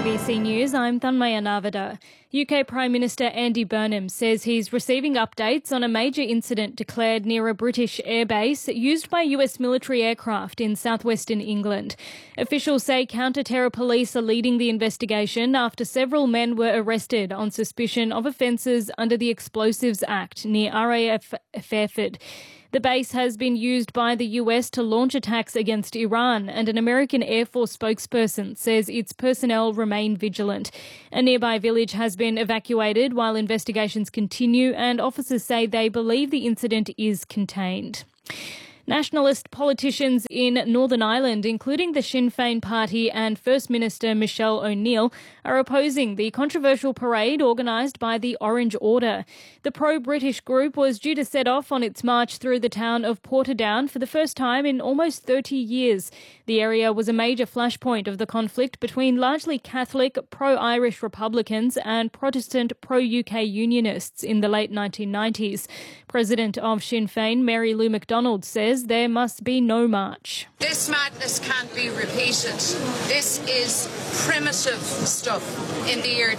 ABC News, I'm Thanmaya Navada. UK Prime Minister Andy Burnham says he's receiving updates on a major incident declared near a British airbase used by US military aircraft in southwestern England. Officials say counter-terror police are leading the investigation after several men were arrested on suspicion of offences under the Explosives Act near RAF Fairford. The base has been used by the US to launch attacks against Iran, and an American Air Force spokesperson says its personnel remain vigilant. A nearby village has been evacuated while investigations continue, and officers say they believe the incident is contained. Nationalist politicians in Northern Ireland, including the Sinn Féin party and First Minister Michelle O'Neill, are opposing the controversial parade organised by the Orange Order. The pro-British group was due to set off on its march through the town of Portadown for the first time in almost 30 years. The area was a major flashpoint of the conflict between largely Catholic, pro-Irish Republicans and Protestant pro-UK Unionists in the late 1990s. President of Sinn Féin, Mary Lou McDonald, says there must be no march. This madness can't be repeated. This is primitive stuff in the year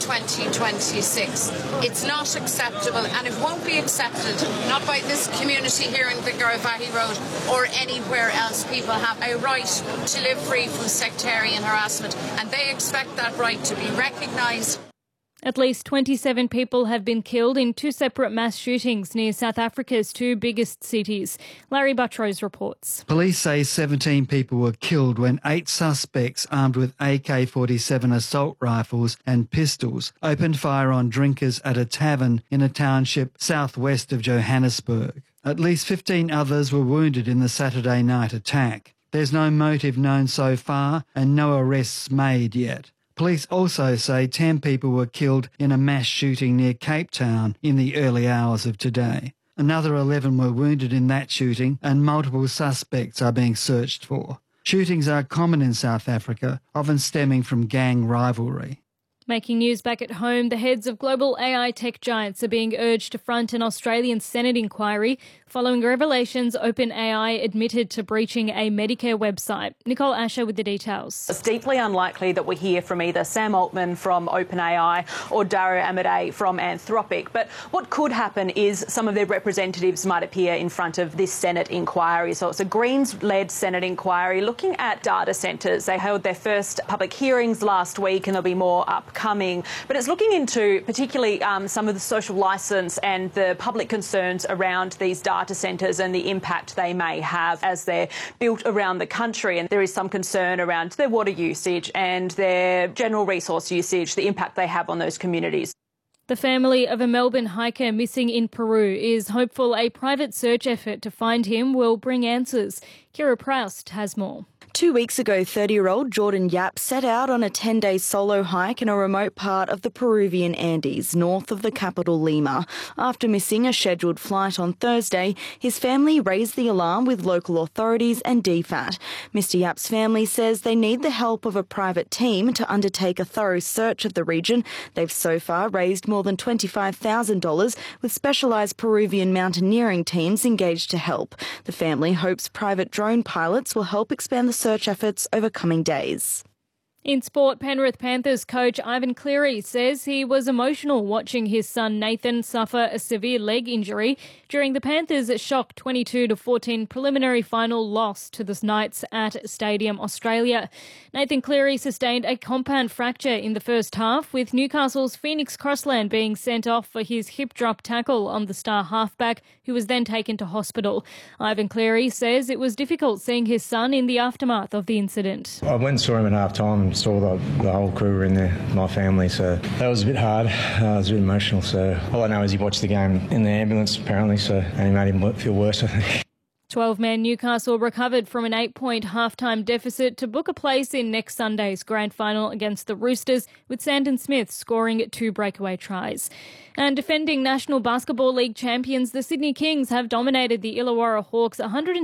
2026. It's not acceptable, and it won't be accepted, not by this community here in the Garavaghey Road or anywhere else. People have a right to live free from sectarian harassment, and they expect that right to be recognised. At least 27 people have been killed in two separate mass shootings near South Africa's two biggest cities. Larry Buttrose reports. Police say 17 people were killed when 8 suspects armed with AK-47 assault rifles and pistols opened fire on drinkers at a tavern in a township southwest of Johannesburg. At least 15 others were wounded in the Saturday night attack. There's no motive known so far and no arrests made yet. Police also say 10 people were killed in a mass shooting near Cape Town in the early hours of today. Another 11 were wounded in that shooting, and multiple suspects are being searched for. Shootings are common in South Africa, often stemming from gang rivalry. Making news back at home, the heads of global AI tech giants are being urged to front an Australian Senate inquiry following revelations OpenAI admitted to breaching a Medicare website. Nicole Asher with the details. It's deeply unlikely that we hear from either Sam Altman from OpenAI or Dario Amodei from Anthropic. But what could happen is some of their representatives might appear in front of this Senate inquiry. So it's a Greens-led Senate inquiry looking at data centres. They held their first public hearings last week, and there'll be more upcoming. But it's looking into particularly some of the social licence and the public concerns around these data centres and the impact they may have as they're built around the country. And there is some concern around their water usage and their general resource usage, the impact they have on those communities. The family of a Melbourne hiker missing in Peru is hopeful a private search effort to find him will bring answers. Kira Proust has more. 2 weeks ago, 30-year-old Jordan Yap set out on a 10-day solo hike in a remote part of the Peruvian Andes, north of the capital Lima. After missing a scheduled flight on Thursday, his family raised the alarm with local authorities and DFAT. Mr Yap's family says they need the help of a private team to undertake a thorough search of the region. They've so far raised more than $25,000 with specialised Peruvian mountaineering teams engaged to help. The family hopes private drone pilots will help expand the search efforts over coming days. In sport, Penrith Panthers coach Ivan Cleary says he was emotional watching his son Nathan suffer a severe leg injury during the Panthers' shock 22-14 preliminary final loss to the Knights at Stadium Australia. Nathan Cleary sustained a compound fracture in the first half, with Newcastle's Phoenix Crossland being sent off for his hip drop tackle on the star halfback, who was then taken to hospital. Ivan Cleary says it was difficult seeing his son in the aftermath of the incident. I went and saw him at half time. Saw the whole crew were in there, my family, so that was a bit hard. I was a bit emotional, so all I know is he watched the game in the ambulance apparently, and he made him feel worse, I think. 12-man Newcastle recovered from an 8-point halftime deficit to book a place in next Sunday's grand final against the Roosters, with Sandon Smith scoring 2 breakaway tries. And defending National Basketball League champions, the Sydney Kings have dominated the Illawarra Hawks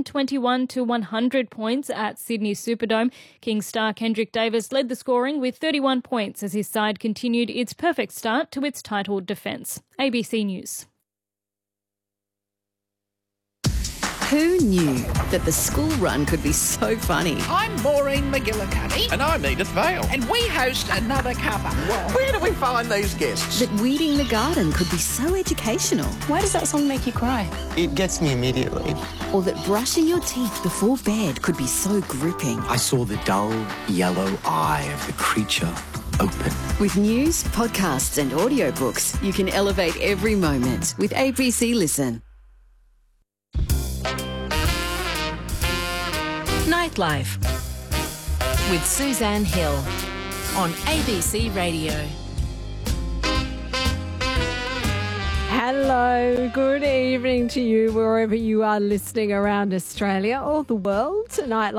121-100 points at Sydney Superdome. Kings star Kendrick Davis led the scoring with 31 points as his side continued its perfect start to its title defence. ABC News. Who knew that the school run could be so funny? I'm Maureen McGillicuddy. And I'm Edith Vale. And we host Another Cuppa. Where do we find these guests? That weeding the garden could be so educational. Why does that song make you cry? It gets me immediately. Or that brushing your teeth before bed could be so gripping. I saw the dull yellow eye of the creature open. With news, podcasts and audiobooks, you can elevate every moment with ABC Listen. Nightlife with Suzanne Hill on ABC Radio. Hello, good evening to you wherever you are listening around Australia or the world. Tonight.